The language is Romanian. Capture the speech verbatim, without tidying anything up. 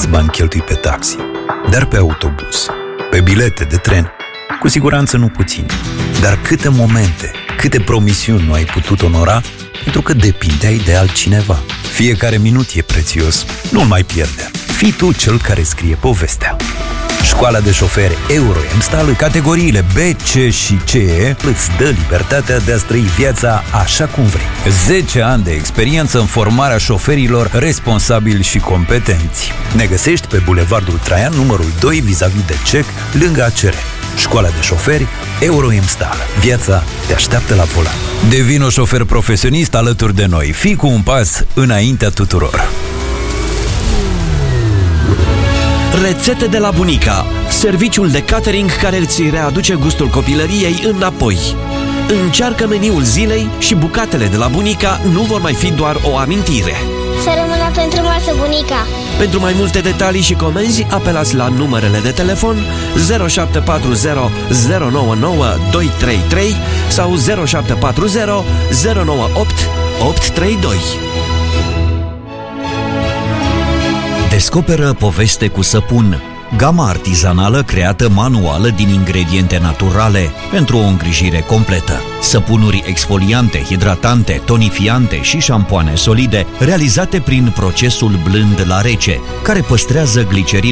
câți bani cheltui pe taxi, dar pe autobuz, pe bilete de tren, cu siguranță nu puțin. Dar câte momente, câte promisiuni nu ai putut onora pentru că depindeai de altcineva. Fiecare minut e prețios, nu-l mai pierde. Fii tu cel care scrie povestea. Școala de șoferi Euro-Emstal, categoriile B, C și C E, îți dă libertatea de a-ți trăi viața așa cum vrei. zece ani de experiență în formarea șoferilor responsabili și competenți. Ne găsești pe Bulevardul Traian, numărul doi, vis-a-vis de C E C, lângă A C R. Școala de șoferi Euro-Emstal. Viața te așteaptă la volan. Devino șofer profesionist alături de noi. Fii cu un pas înaintea tuturor. Rețete de la bunica, serviciul de catering care îți readuce gustul copilăriei înapoi. Încearcă meniul zilei și bucatele de la bunica nu vor mai fi doar o amintire. Să rămână pentru masă, bunica! Pentru mai multe detalii și comenzi, apelați la numerele de telefon zero șapte patru zero zero nouă nouă doi trei trei sau zero șapte patru zero zero nouă opt opt trei doi. Descoperă poveste cu săpun, gama artizanală creată manuală din ingrediente naturale pentru o îngrijire completă. Săpunuri exfoliante, hidratante, tonifiante și șampoane solide realizate prin procesul blând la rece, care păstrează glicerin